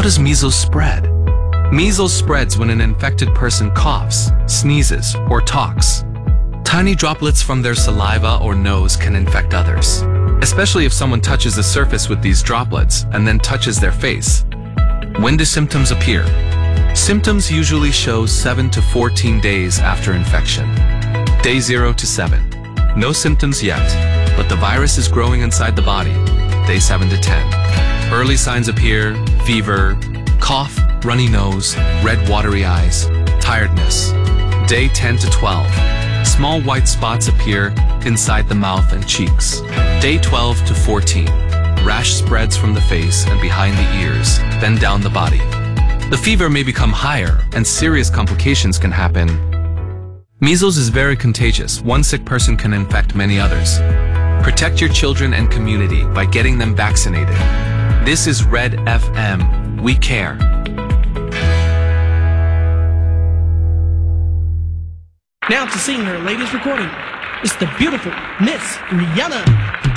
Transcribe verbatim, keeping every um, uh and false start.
How does measles spread? Measles spreads when an infected person coughs, sneezes, or talks. Tiny droplets from their saliva or nose can infect others, especially if someone touches the surface with these droplets and then touches their face. When do symptoms appear? Symptoms usually show seven to fourteen days after infection. Day zero to seven. No symptoms yet, but the virus is growing inside the body. Day seven to ten. Early signs appear: fever, cough, runny nose, red watery eyes, tiredness. Day ten to twelve. Small white spots appear inside the mouth and cheeks. Day twelve to fourteen. Rash spreads from the face and behind the ears, then down the body. The fever may become higher and serious complications can happen. Measles is very contagious. One sick person can infect many others. Protect your children and community by getting them vaccinated. This is Red F M. We care. Now to sing her latest recording, it's the beautiful Miss Rihanna.